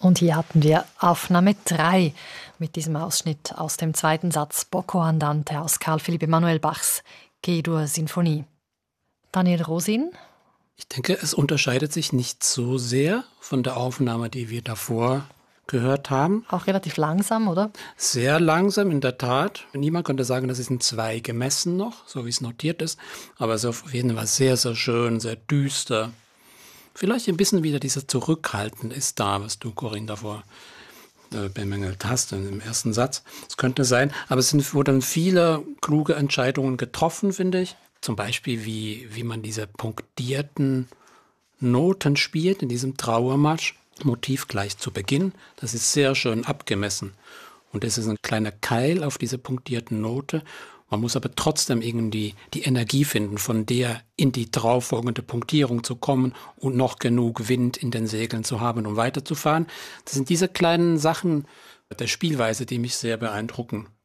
Und hier hatten wir Aufnahme 3 mit diesem Ausschnitt aus dem zweiten Satz Bocco Andante aus Carl Philipp Emanuel Bachs G-Dur-Sinfonie. Daniel Rosin? Ich denke, es unterscheidet sich nicht so sehr von der Aufnahme, die wir davor gehört haben. Auch relativ langsam, oder? Sehr langsam, in der Tat. Niemand könnte sagen, das ist in 2 gemessen noch, so wie es notiert ist. Aber es ist auf jeden Fall sehr, sehr schön, sehr düster. Vielleicht ein bisschen wieder dieser Zurückhalten ist da, was du, Corinne, davor bemängelt hast im ersten Satz. Das könnte sein, aber es wurden viele kluge Entscheidungen getroffen, finde ich. Zum Beispiel, wie man diese punktierten Noten spielt in diesem Trauermarsch-Motiv gleich zu Beginn. Das ist sehr schön abgemessen. Und es ist ein kleiner Keil auf diese punktierten Note. Man muss aber trotzdem irgendwie die Energie finden, von der in die darauffolgende Punktierung zu kommen und noch genug Wind in den Segeln zu haben, um weiterzufahren. Das sind diese kleinen Sachen der Spielweise, die mich sehr beeindrucken.